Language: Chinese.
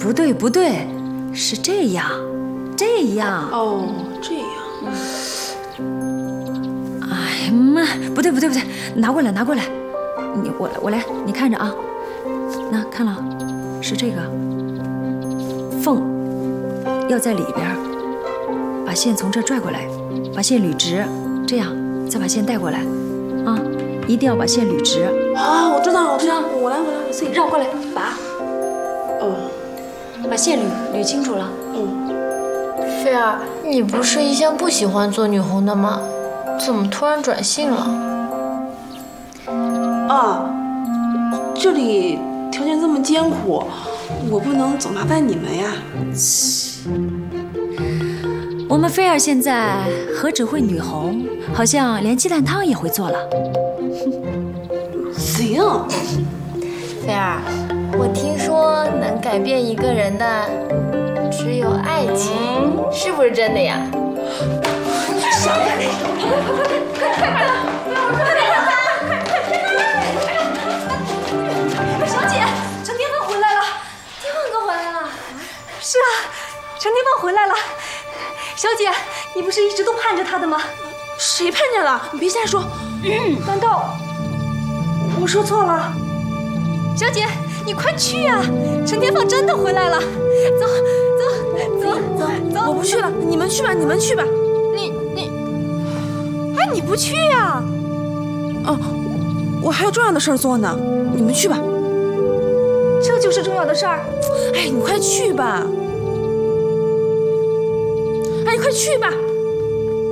不对不对，是这样，这样。 哦，这样。 哎妈，不对不对不对，拿过来拿过来，我来，你看着啊，那看了，是这个缝，要在里边，把线从这拽过来，把线捋直，这样再把线带过来，啊，一定要把线捋直。 啊，我知道，我来，我自己绕过来，拔。 哦， 把线捋清楚了。 菲儿，你不是一向不喜欢做女红的吗？怎么突然转性了？ 啊，这里条件这么艰苦，我不能总麻烦你们呀。 我们菲儿现在何止会女红，好像连鸡蛋汤也会做了。 行， 菲儿，我听说能改变一个人的只有爱情，是不是真的呀？ 小姐，陈天放回来了。 天放哥回来了。 是啊，陈天放回来了。小姐，你不是一直都盼着他的吗？ 谁盼见了？你别瞎说。 难道我说错了？小姐，你快去啊！陈天放真的回来了。走， 我不去了，你们去吧。 哎，你不去呀？ 哦，我还有重要的事儿做呢，你们去吧。 这就是重要的事儿。 哎，你快去吧。哎，你快去吧。